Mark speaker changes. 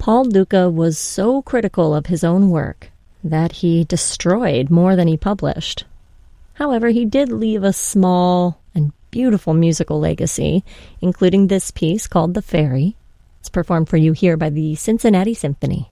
Speaker 1: Paul Duka was so critical of his own work that he destroyed more than he published. However, he did leave a small and beautiful musical legacy, including this piece called The Ferry. It's performed for you here by the Cincinnati Symphony.